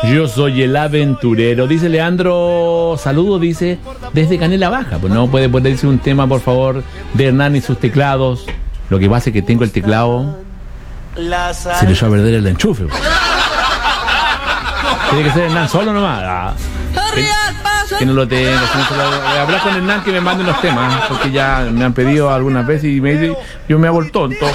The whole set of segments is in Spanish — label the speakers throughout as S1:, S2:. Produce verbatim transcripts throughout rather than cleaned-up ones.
S1: Yo soy el aventurero. Dice Leandro, saludos, dice, desde Canela Baja. Pues no puede ponerse un tema, por favor, de Hernán y sus teclados. Lo que pasa es que tengo el teclado, se le echó a perder el enchufe. Pues. Tiene que ser Hernán solo nomás. Ah, que, que no lo tengo. Voy a hablar con Hernán que me mande unos temas, porque ya me han pedido algunas veces y me, yo me hago el tonto.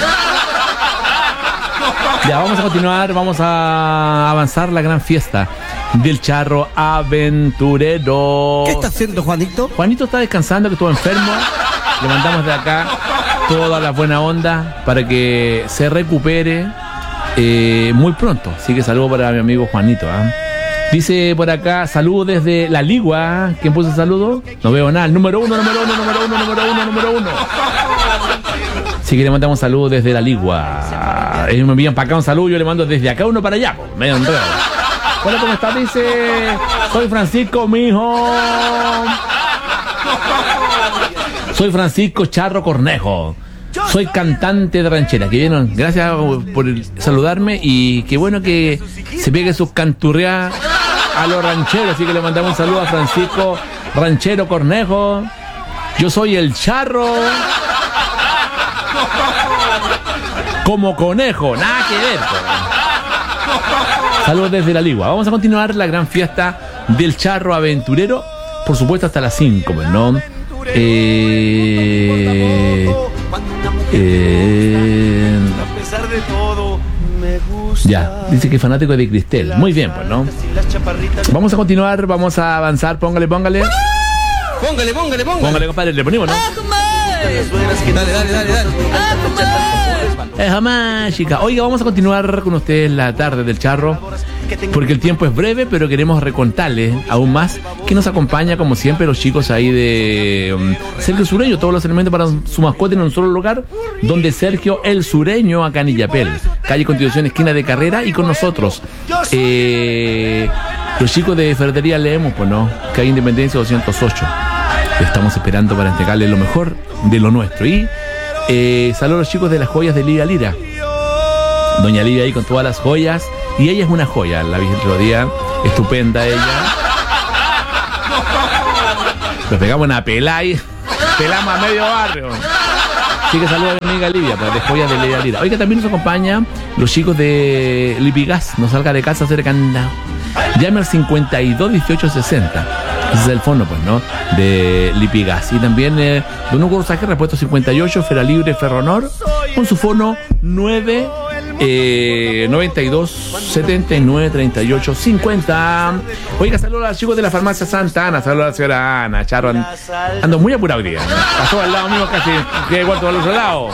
S1: Ya, vamos a continuar, vamos a avanzar la gran fiesta del charro aventurero.
S2: ¿Qué está haciendo Juanito?
S1: Juanito está descansando, que estuvo enfermo. Le mandamos de acá toda la buena onda para que se recupere eh, muy pronto. Así que saludo para mi amigo Juanito. ¿eh? Dice por acá, saludo desde La Ligua. ¿Quién puso el saludo? No veo nada. Número uno, número uno, número uno, número uno, número uno. Así que le mandamos un saludo desde La Ligua. Ellos me envían para acá un saludo, yo le mando desde acá uno para allá. Medio enredo. Hola, ¿cómo estás? Dice, soy Francisco, mijo. Soy Francisco Charro Cornejo. Soy cantante de ranchera. Que bien, gracias por saludarme y qué bueno que se pegue sus canturreas a los rancheros. Así que le mandamos un saludo a Francisco Ranchero Cornejo. Yo soy el Charro. Como conejo, nada que ver. Saludos desde La Ligua. Vamos a continuar la gran fiesta del charro aventurero, por supuesto hasta las cinco, pues, ¿no? Eh, eh, ya, dice que es fanático de Cristel. Muy bien, pues, ¿no? Vamos a continuar, vamos a avanzar. Póngale, póngale.
S2: Póngale, póngale, póngale.
S1: Póngale, compadre, le ponemos, ¿no?
S2: Dale, dale, dale, dale.
S1: Es jamás, chica. Oiga, vamos a continuar con ustedes la tarde del charro, porque el tiempo es breve, pero queremos recontarles aún más que nos acompaña, como siempre, los chicos ahí de um, Sergio Sureño, todos los elementos para su mascota en un solo lugar, donde Sergio el Sureño, acá en Illapel, calle Constitución, esquina de Carrera, y con nosotros eh, los chicos de Ferretería Leemos, pues no, calle Independencia doscientos ocho. Estamos esperando para entregarles lo mejor de lo nuestro. Y eh, saludos a los chicos de las joyas de Lidia Lira. Doña Lidia ahí con todas las joyas. Y ella es una joya, la vi el otro día. Estupenda ella. Nos pegamos una pelada y pelamos a medio barrio. Así que saludos a mi amiga Lidia, pues, de joyas de Lidia Lira. Oiga, también nos acompañan los chicos de Lipigas. No salga de casa cerca. Llame al cincuenta y dos dieciocho sesenta. Ese es el fondo, pues, ¿no? De Lipigas. Y también eh, Don Hugo Rosaje, repuesto cincuenta y ocho, Fera Libre, Ferronor, con su fono nueve, eh, noventa y dos, setenta y nueve, treinta y ocho, cincuenta. Oiga, saludos a los chicos de la farmacia Santa Ana, saludos a la señora Ana, Charro, ando, ando muy apurado hoy día, ¿no? Pasó al lado mío casi, que igual al otro lado.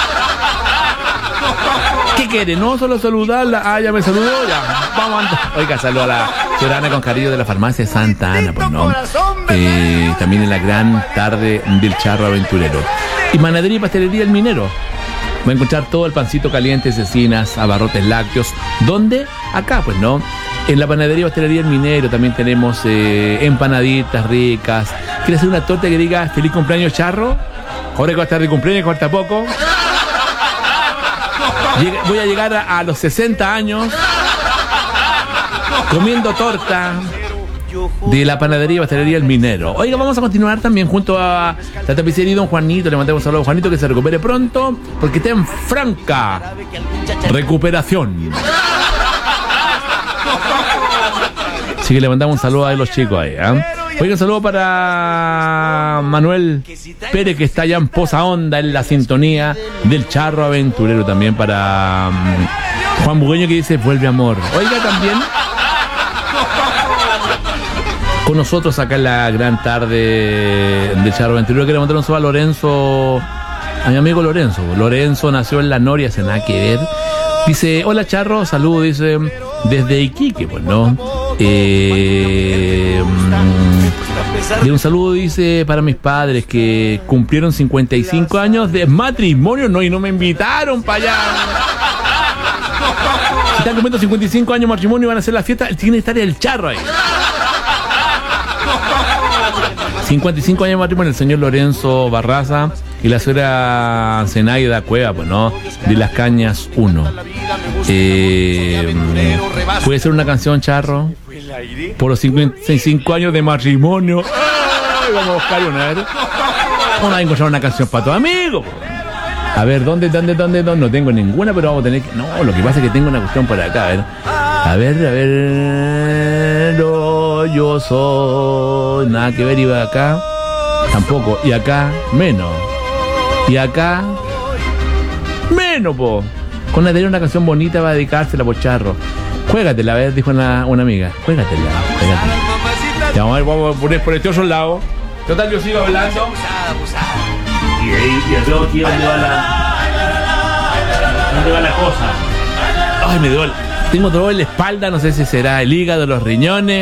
S1: ¿Qué quiere? No solo saludarla. Ah, ya me saludó, ya. Vamos a andar. Oiga, saludo a la señora Ana con cariño de la farmacia Santa Ana, pues no. Eh, también en la gran tarde del charro aventurero. Y Manadería y Pastelería El Minero. Va a encontrar todo el pancito caliente, cecinas, abarrotes lácteos. ¿Dónde? Acá, pues no. En la Panadería y Pastelería El Minero también tenemos eh, empanaditas ricas. ¿Quieres hacer una torta que diga feliz cumpleaños, charro? Ahora que va a estar de cumpleaños, corta poco. Voy a llegar a, a los sesenta años comiendo torta de la Panadería y Pastelería El Minero. Oiga, vamos a continuar también junto a la tapicería Don Juanito. Le mandamos un saludo a Juanito, que se recupere pronto, porque está en franca recuperación. Así que le mandamos un saludo a los chicos ahí, ¿eh? Oiga, un saludo para Manuel Pérez, que está allá en Poza Honda, en la sintonía del charro aventurero. También para um, Juan Bugueño, que dice vuelve amor. Oiga, también con nosotros acá en la gran tarde del charro aventurero, quiero mandar un saludo a Lorenzo, a mi amigo Lorenzo. Lorenzo nació en La Noria, sin nada que ver. Dice, hola charro, saludo, dice, desde Iquique, pues no. Eh, de un saludo, dice, para mis padres que cumplieron cincuenta y cinco años de matrimonio, no, y no me invitaron para allá. Si están cumpliendo cincuenta y cinco años de matrimonio y van a hacer la fiesta, tiene que estar el charro ahí. cincuenta y cinco años de matrimonio, el señor Lorenzo Barraza y la señora Zenaida Cueva, pues no, de Las Cañas uno. Eh, ¿Puede ser una canción, Charro? Por los cincuenta y cinco años de matrimonio. Ay, vamos a buscar una, a ver. Vamos a encontrar una canción para tu amigo. A ver, ¿dónde, dónde, dónde, dónde? No tengo ninguna, pero vamos a tener que... No, lo que pasa es que tengo una cuestión por acá, a ver. A ver, a ver... No, yo soy... Nada que ver, iba acá. Tampoco. Y acá, menos. Y acá... Menos, po. Con una, una canción bonita va a dedicársela, por Charro. Juégatela, a ver, dijo una, una amiga. Juégatela, juégatela. Ya, vamos a ver, vamos a poner por este otro lado. Total, yo sigo hablando. Y ahí, y luego aquí dónde va la... ¿Dónde va la cosa? Ay, me duele. Tengo dolor en la espalda, no sé si será el hígado, los riñones.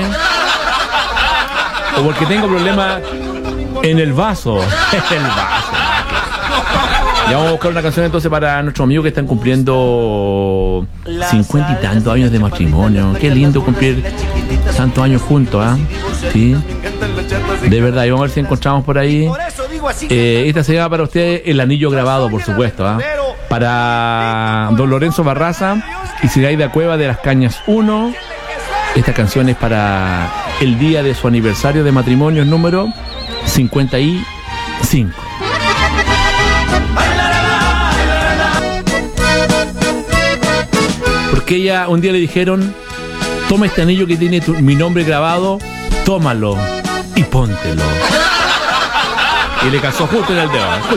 S1: O porque tengo problemas en el vaso. En el vaso. Ya vamos a buscar una canción entonces para nuestros amigos que están cumpliendo cincuenta y tantos años de matrimonio. Qué lindo cumplir tantos años juntos, ¿ah? ¿eh? Sí. De verdad, y vamos a ver si encontramos por ahí. Eh, esta se llama para usted el anillo grabado, por supuesto, ¿ah? ¿eh? Para don Lorenzo Barraza y Zenaida Cueva de Las Cañas uno. Esta canción es para el día de su aniversario de matrimonio número cincuenta y cinco. Porque ella un día le dijeron: toma este anillo que tiene tu, mi nombre grabado, tómalo y póntelo. Y le casó justo en el dedo.